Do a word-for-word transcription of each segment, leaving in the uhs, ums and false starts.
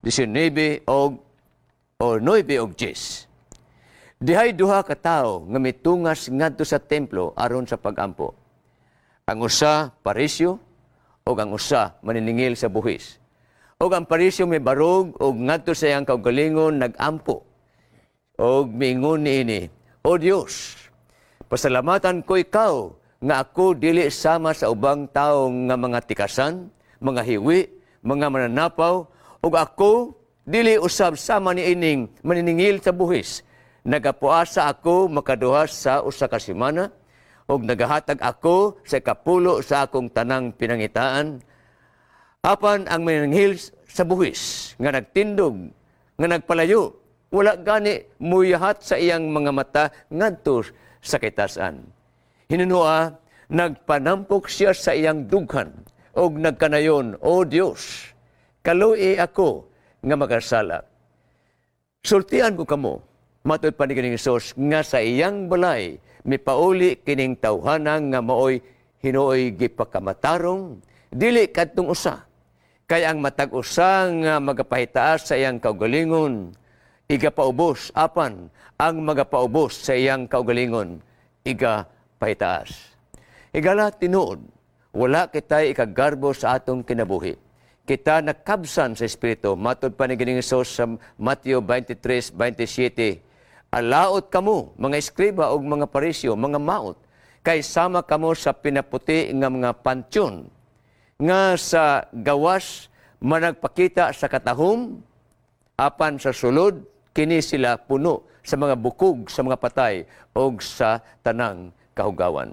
nineteen og o nine og diyes. Dihay duha ka tawo nga mitungas ngadto sa templo aron sa pagampo. Ang usa parisyo ug ang usa maniningil sa buhis. Ug ang parisyo may barog ug ngadto sa iyang kaugalingon nagampo. Og miingon niini, O Dios, pasalamatan ko ikaw nga ako dili sama sa ubang tawo nga mga tikasan, mga hiwi, mga mananapaw, ug ako dili usab sama niining maniningil sa buhis. Nagapuasa ako makaduha sa usa ka semana ug nagahatag ako sa kapulo sa akong tanang pinangitaan. Apan ang maniningil sa buhis nga nagtindog, nga nagpalayo, wala gani muyahat sa iyang mga mata ngadto sa kitasan. Hinunua, nagpanampok siya sa iyang dughan ug nagkanayon, O Dios, kaluoy ako nga magasala. Sultian ko kamo, matud pa ni kining Hesus, nga sa iyang balay, mipauli kining tawhanang nga maoy hinuoy gipakamatarong, dili kadtong usa. Kay ang matag usa nga magapahitaas sa iyang kaugalingon, igapaubos, apan ang magapaubos sa iyang kaugalingon, igapahitaas. Igala tinuod, wala kitay ikagarbo sa atong kinabuhi. Kita nakabsan sa Espiritu, matud pa ni kining Hesus sa Mateo twenty-three twenty-seven, alaot kamo, mga eskriba o mga parisyo, mga maot, kay sama kamo sa pinaputi nga mga pantyon, nga sa gawas managpakita sa katahom, apan sa sulod, kini sila puno sa mga bukog, sa mga patay, o sa tanang kahugawan.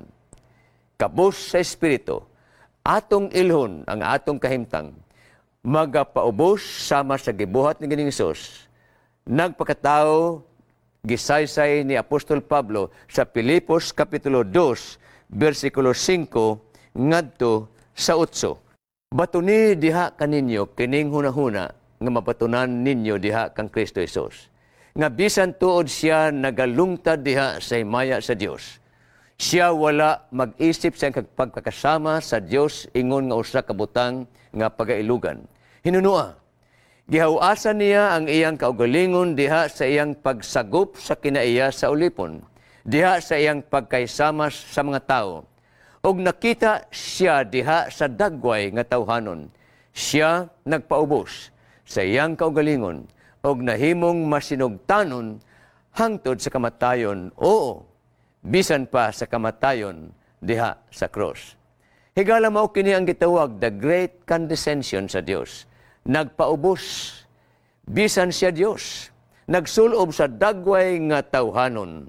Kabos sa Espiritu, atong ilhon ang atong kahimtang, magapaubos sama sa gibuhat ni kining Hesus, nagpakatao, gisaysay ni Apostol Pablo sa Filipos Kapitulo two, versikulo five, ngadto sa eight. Batuni diha kaninyo kining hunahuna nga mabatunan ninyo diha kang Kristo Hesus. Nga bisan tuod siya nagalungtad diha sa himaya sa Dios. Siya wala mag-isip sa pagkakasama sa Dios ingon nga usa ka butang nga pagailugan. Hinunua, gihawasan niya ang iyang kaugalingon diha sa iyang pagsagop sa kinaiya sa ulipon, diha sa iyang pagkaisama sa mga tao. Og nakita siya diha sa dagway nga tawhanon. Siya nagpaubos sa iyang kaugalingon og nahimong masinugtanon hangtod sa kamatayon, oo, bisan pa sa kamatayon diha sa cross. Higala mao kini ang gitawag the great condescension sa Dios. Nagpaubos, bisan siya Dios, nagsulob sa dagway nga tawhanon,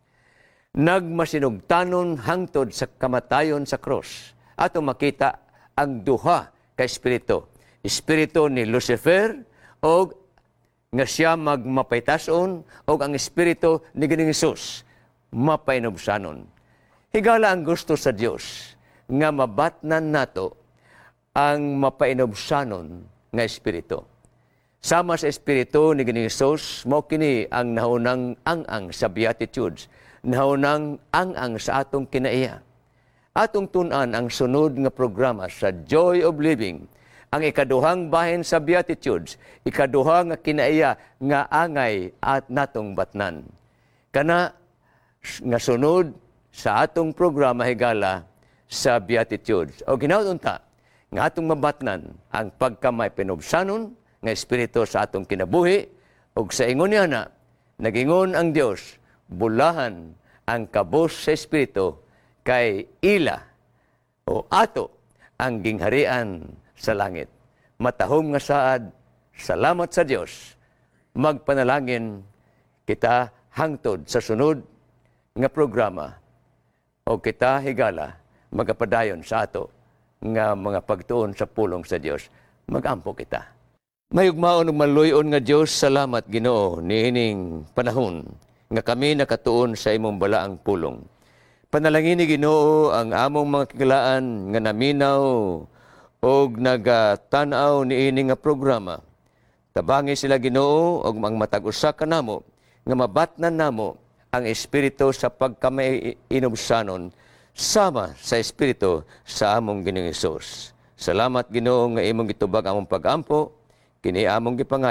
nagmasinugtanon hangtod sa kamatayon sa cross. Ato makita ang duha ka espiritu, espiritu ni Lucifer o nga siya magmapaytason o ang espiritu ni kining Hesus mapainubsanon. Higala ang gusto sa Dios nga mabatnan nato ang mapainubsanon nga espiritu. Sama sa espiritu ni kining Hesus, mao kini ang nahunang ang-ang sa Beatitudes, nahunang ang-ang sa atong kinaiya. Atong tun-an ang sunod nga programa sa Joy of Living, ang ikaduhang bahin sa Beatitudes, ikaduha nga kinaiya nga angay at natong batnan. Kana nga sunod sa atong programa higala sa Beatitudes. O ginautunta, nga atong mabatnan ang pagkamay pinubsanon nga espiritu sa atong kinabuhi, o sa ingon niya na, nagingon ang Dios, bulahan ang kabos sa espiritu kay ila o ato ang gingharian sa langit. Matahom nga saad, salamat sa Dios. Magpanalangin kita hangtod sa sunod nga programa o kita higala magapadayon sa ato nga mga pagtuon sa pulong sa Dios. Magampo kita. Mayugmaon ug maluyon nga Dios, salamat Ginoo niining panahon nga kami nakatuon sa imong balaang pulong. Panalangin ni Ginoo ang among mga kikilaan nga naminaw og nagatanaw niini nga programa. Tabangi sila Ginoo og ang matag-usa kanamo nga mabatnan namo ang espiritu sa pagkamay inubsanon sama sa espiritu sa among Ginoong Hesus. Salamat Ginoo nga imong gitubag among pag-ampo kini among gipangay